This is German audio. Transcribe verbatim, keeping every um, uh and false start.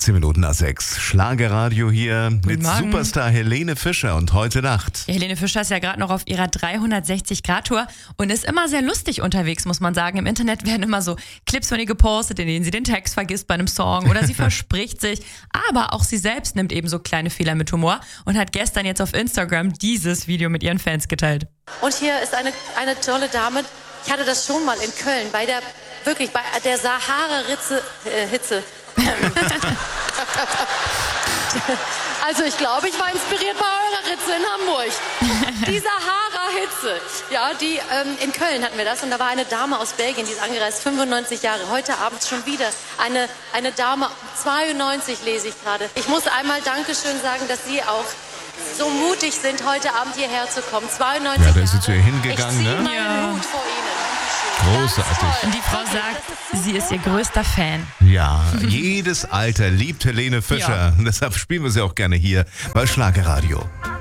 zehn Minuten nach sechs. Schlagerradio hier mit Morgen. Superstar Helene Fischer und heute Nacht. Ja, Helene Fischer ist ja gerade noch auf ihrer dreihundertsechzig Grad Tour und ist immer sehr lustig unterwegs, muss man sagen. Im Internet werden immer so Clips von ihr gepostet, in denen sie den Text vergisst bei einem Song oder sie verspricht sich. Aber auch sie selbst nimmt eben so kleine Fehler mit Humor und hat gestern jetzt auf Instagram dieses Video mit ihren Fans geteilt. Und hier ist eine, eine tolle Dame. Ich hatte das schon mal in Köln bei der, wirklich bei der Sahara-Hitze. Äh, Hitze. Also ich glaube, ich war inspiriert bei eurer Ritze in Hamburg. Die Sahara-Hitze. Ja, die ähm, in Köln hatten wir das und da war eine Dame aus Belgien, die ist angereist, fünfundneunzig Jahre. Heute Abend schon wieder eine, eine Dame, zweiundneunzig lese ich gerade. Ich muss einmal Dankeschön sagen, dass Sie auch so mutig sind, heute Abend hierher zu kommen. zweiundneunzig Ja, da Jahre. ist sie zu ihr hingegangen, ich ziehe ne? meinen Ja. Hut vor Ihnen. Großartig. Und die Frau sagt, sie ist ihr größter Fan. Ja, jedes Alter liebt Helene Fischer. Ja. Deshalb spielen wir sie auch gerne hier bei Schlagerradio.